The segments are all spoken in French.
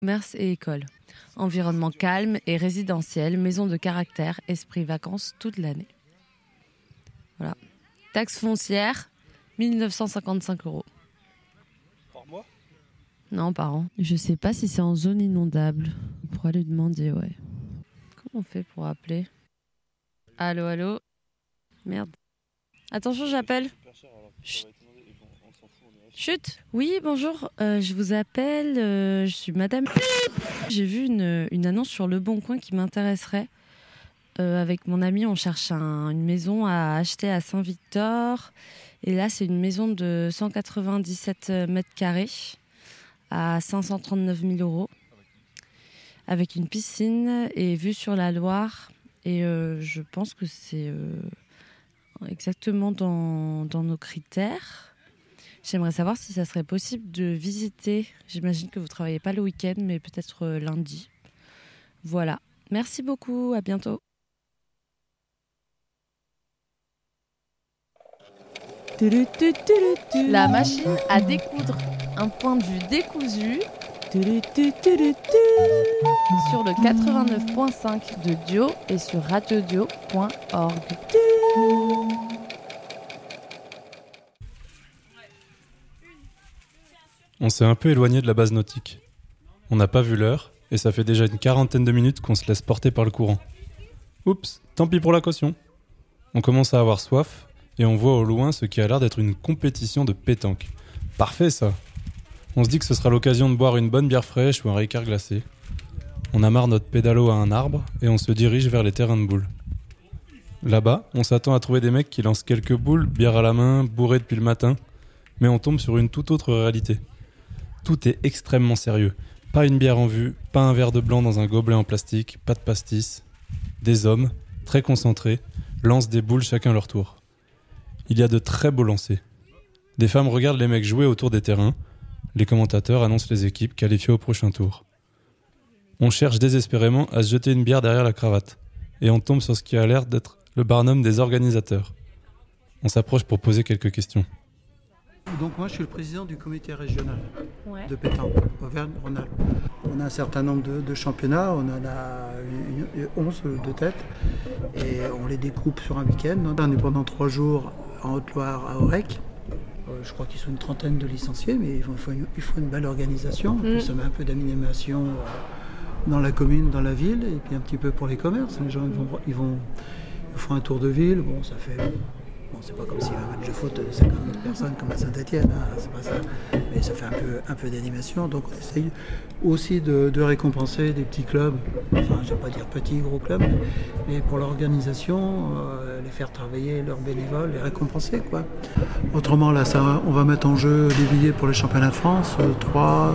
Commerce et école. Environnement calme et résidentiel, maison de caractère, esprit vacances toute l'année. Voilà. Taxe foncière, 1 955 €. Par mois ? Non, par an. Je sais pas si c'est en zone inondable. On pourra lui demander, ouais. Comment on fait pour appeler ? Allô, allô ? Merde. Attention, j'appelle. Chut. Chut. Oui, bonjour. Je vous appelle. Je suis madame. J'ai vu une annonce sur Le Bon Coin qui m'intéresserait. Avec mon ami, on cherche une maison à acheter à Saint-Victor. Et là, c'est une maison de 197 mètres carrés à 539 000 €. Avec une piscine et vue sur la Loire. Et je pense que c'est exactement dans nos critères. J'aimerais savoir si ça serait possible de visiter. J'imagine que vous ne travaillez pas le week-end, mais peut-être lundi. Voilà. Merci beaucoup. À bientôt. La machine à découdre. Un point de vue décousu sur le 89.5 de Dio et sur radiodio.org. On s'est un peu éloigné de la base nautique. On n'a pas vu l'heure, et ça fait déjà une 40aine de minutes qu'on se laisse porter par le courant. Oups, tant pis pour la caution. On commence à avoir soif, et on voit au loin ce qui a l'air d'être une compétition de pétanque. Parfait ça. On se dit que ce sera l'occasion de boire une bonne bière fraîche ou un Ricard glacé. On amarre notre pédalo à un arbre, et on se dirige vers les terrains de boules. Là-bas, on s'attend à trouver des mecs qui lancent quelques boules, bière à la main, bourrés depuis le matin, mais on tombe sur une toute autre réalité. Tout est extrêmement sérieux. Pas une bière en vue, pas un verre de blanc dans un gobelet en plastique, pas de pastis. Des hommes, très concentrés, lancent des boules chacun leur tour. Il y a de très beaux lancers. Des femmes regardent les mecs jouer autour des terrains. Les commentateurs annoncent les équipes qualifiées au prochain tour. On cherche désespérément à se jeter une bière derrière la cravate. Et on tombe sur ce qui a l'air d'être le barnum des organisateurs. On s'approche pour poser quelques questions. Donc moi je suis le président du comité régional de pétanque, Auvergne-Rhône-Alpes. On a un certain nombre de championnats, on en a 11 de tête et on les découpe sur un week-end. On est pendant 3 jours en Haute-Loire à Aurec. Je crois qu'ils sont une trentaine de licenciés, mais il faut une belle organisation. Puis ça met un peu d'animation dans la commune, dans la ville, et puis un petit peu pour les commerces. Les gens ils font un tour de ville, bon ça fait... Bon, c'est pas comme s'il y avait un match de foot de 50 000 personnes comme à Saint-Étienne, hein, c'est pas ça. Mais ça fait un peu d'animation. Donc on essaye aussi de récompenser des petits clubs, enfin je vais pas dire petits, gros clubs, mais pour l'organisation, les faire travailler leurs bénévoles, les récompenser quoi. Autrement là, on va mettre en jeu des billets pour les championnats de France, 3,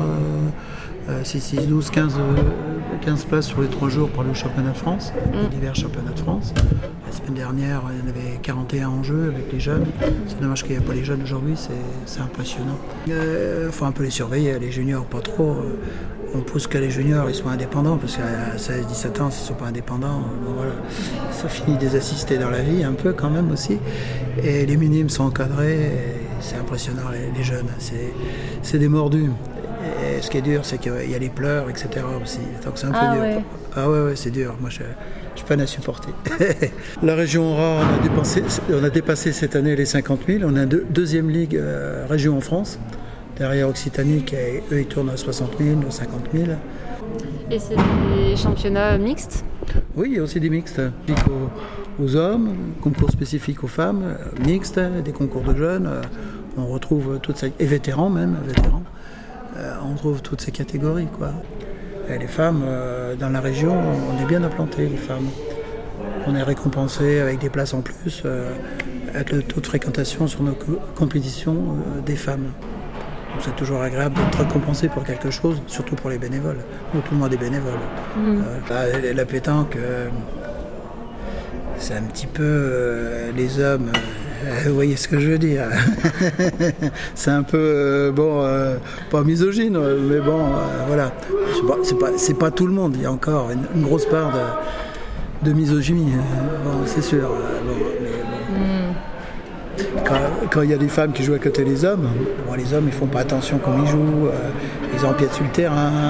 6, 12, 15 places sur les 3 jours pour aller au championnat de France, les divers championnats de France. La semaine dernière, il y en avait 41 en jeu avec les jeunes. C'est dommage qu'il n'y ait pas les jeunes aujourd'hui, c'est impressionnant. Il faut un peu les surveiller, les juniors pas trop. On pousse que les juniors ils soient indépendants, parce qu'à 16-17 ans, s'ils ne sont pas indépendants, bon, voilà, ça finit des assistés dans la vie un peu quand même aussi. Et les minimes sont encadrés, et c'est impressionnant les jeunes, c'est des mordus. Et ce qui est dur, c'est qu'il y a les pleurs, etc. aussi. Donc c'est un peu dur. Ouais. Ah ouais, c'est dur. Moi, je peine à supporter. La région Aura, on a dépassé cette année les 50 000. On a une deuxième ligue région en France. Derrière Occitanie, eux, ils tournent à 60 000, 50 000. Et c'est des championnats mixtes ? Oui, il y a aussi des mixtes. Aux hommes, concours spécifiques aux femmes, mixtes, des concours de jeunes. On retrouve toutes ces... Et vétérans même, on trouve toutes ces catégories, quoi. Et les femmes, dans la région, on est bien implantés, les femmes. On est récompensés avec des places en plus, avec le taux de fréquentation sur nos compétitions des femmes. Donc c'est toujours agréable d'être récompensé pour quelque chose, surtout pour les bénévoles. Nous, tout le monde est bénévole. La pétanque, c'est un petit peu les hommes... vous voyez ce que je veux dire. C'est un peu, pas misogyne, mais bon, voilà. C'est pas tout le monde. Il y a encore une grosse part de misogynie, bon, c'est sûr. Quand il y a des femmes qui jouent à côté des hommes, bon, les hommes ils font pas attention quand ils jouent, ils empiètent sur le terrain.